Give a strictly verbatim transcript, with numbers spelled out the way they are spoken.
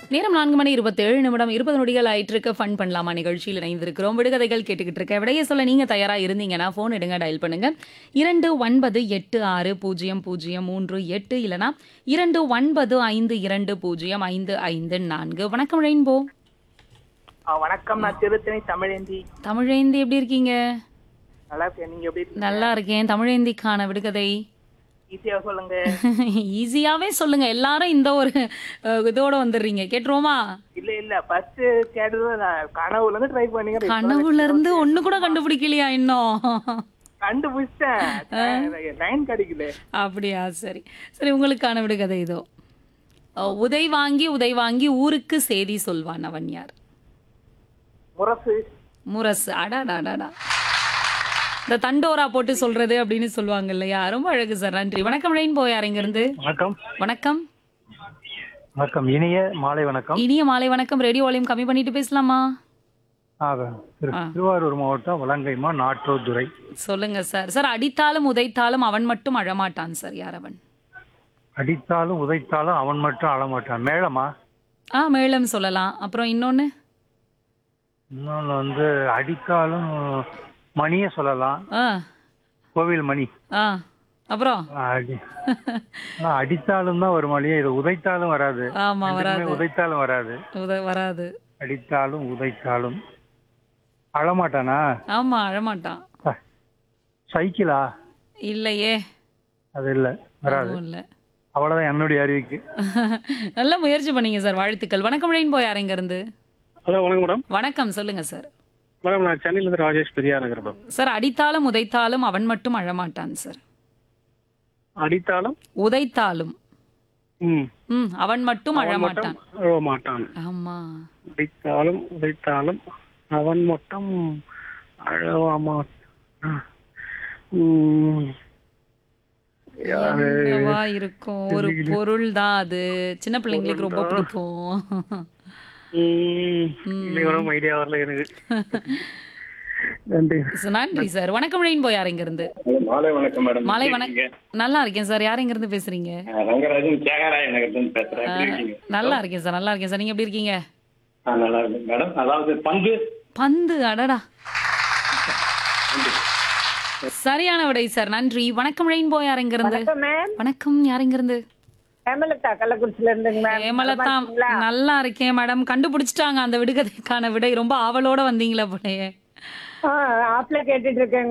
நேரம் நான்கு மணி இருபத்தேழு நிமிடம் இருபது நொடிகள் ஆயிட்டு இருக்க ஃபன் பண்ணலாமா நிகழ்ச்சியில் இணைந்திருக்கிறோம். விடுகதைகள் கேட்டுக்கிட்டு இருக்க விடைய சொல்ல நீங்க தயாரா இருந்தீங்கன்னா ஃபோன் எடுங்க, டயல் பண்ணுங்க இரண்டு ஒன்பது எட்டு ஆறு பூஜ்ஜியம் பூஜ்ஜியம் மூன்று எட்டு இல்லனா இரண்டு ஒன்பது ஐந்து இரண்டு பூஜ்ஜியம் ஐந்து ஐந்து நான்கு. வணக்கம் ரெயின்போ. ஆ, வணக்கம். நான் திருத்தணி தமிழேந்தி. தமிழேந்தி எப்படி இருக்கீங்க? நல்லா இருக்கேன். நீங்க எப்படி இருக்கீங்க? நல்லா இருக்கேன். தமிழேந்திக்கான விடுகதை ஈஸியா சொல்லுங்க. ஈஸியாவே சொல்லுங்க. எல்லாரும் இந்த ஒரு அஹ், இதோட வந்துடுறீங்க. கேட்டுருவோமா? இல்ல இல்ல ஃபர்ஸ்ட் கேட்டது நான் கனவுல இருந்து ட்ரை பண்ணீங்க. கனவுல இருந்து ஒண்ணு கூட கண்டுபிடிக்கலையா இன்னும்? கண்டுபிடிச்சேன். லைன் கிடைக்கல. அப்படியா? சரி சரி, உங்களுக்கான விடுகதை இதோ. அஹ், உதை வாங்கி உதை வாங்கி ஊருக்கு செய்தி சொல்வான், அவன் யார்? முரசு. முரசு. அடாடாடாடா, இந்த தண்டோரா போட்டு சொல்றது அப்படின்னு சொல்லுவாங்க இல்லையா? ரொம்ப அழகு சார், நன்றி. வணக்கம் ரெயின்போ. யார் இங்க இருந்து? வணக்கம். வணக்கம். வணக்கம். இனிய மாலை வணக்கம். இனிய மாலை வணக்கம். ரேடியோ வால்யூம் கம்மி பண்ணிட்டு பேசலாமா? ஆக, திரு- திருவாரூர் மாவட்டம் வலங்கைமா நாட்டோதுறை. சொல்லுங்க சார். சார், அடித்தாலும் உதைத்தாலும் அவன் மட்டும் அழமாட்டான் சார். யார் அவன்? அடித்தாலும் உதைத்தாலும் அவன் மட்டும் அழமாட்டான். மேளமா? ஆ, மேளம் சொல்லலாம். அப்புறம் இன்னொன்னு? இன்னொன்னு வந்து அடித்தாலும் மணியே சொல்லலாம். ஆ கோவில் மணி. ஆ அப்புறம்? அடி ஆனா, அடித்தாலும் தான் ஒரு மணியே, இது உதைத்தாலும் வராது. ஆமா, ரெண்டுமே வராது. உதைத்தாலும் வராது. உத- வராது. அடித்தாலும் உதைத்தாலும் அழமாட்டானா? ஆமா, அழமாட்டான். ச- சைக்கிளா? இல்லையே, அது இல்ல, வராது. அதுவும் இல்ல. அவ்வளவுதான் என்னுடைய அறிவுக்கு. நல்ல முயற்சி பண்ணீங்க சார், வாழ்த்துக்கள். வணக்கம் ரெயின்போ. யார் இங்க இருந்து? ஹலோ, வணக்கம் மேடம். வணக்கம், சொல்லுங்க சார். மேடம், நான் சென்னையிலேருந்து ராஜேஷ் பெரியார் நகர் மேடம். சார், அடித்தாலும் உதைத்தாலும் அவன் மட்டும் அழமாட்டான் சார். அடித்தாலும் உதைத்தாலும் ம் ம் அவன் மட்டும் அவன் மட்டும் அழமாட்டான். அழ மாட்டான். ஆமா. அடித்தாலும் உதைத்தாலும் அவன் மட்டும் அழமாட்டான். ம். யாரு? என்னவா இருக்கும்? ஒரு பொருள் தான் அது. சின்ன பிள்ளைங்களுக்கு ரொம்ப பிடிக்கும். ம். இல்லை மேடம், ஐடியா வரல எனக்கு. நன்றி. So, நன்றி சார். வணக்கம் ரெயின்போ. யார் இங்க இருந்து? மாலை வணக்கம் மேடம். மாலை எப்படி வணக்கம். இருக்கீங்க? நல்லா இருக்கேன் சார். யார் இங்க இருந்து பேசுறீங்க? ஆ, ரங்கராஜன் தியாகராய நகரத்துல பேசுறேன். எப்படி இருக்கீங்க? நல்லா இருக்கேன் சார், நல்லா இருக்கேன் சார். நீங்க எப்படி இருக்கீங்க? ஆ, நல்லா இருக்கு மேடம். அதாவது பந்து. பந்து. அடடா, சரியான விடை சார், நன்றி. வணக்கம் ரெயின்போ. யார் இங்க இருந்து? வணக்கம் மேம். வணக்கம். யார் இங்க இருந்து? ஹேமலதா கள்ளக்குறிச்சில இருந்துங்க மேம். ஹேமலதா. நல்லா இருக்கேன் மேடம். கண்டுபிடிச்சிட்டாங்க அந்த விடுகதைக்கான விடை. ரொம்ப ஆவலோட வந்தீங்களா போலயே. ஆ, ஆப்ல கேட்டுட்டு இருக்கேன்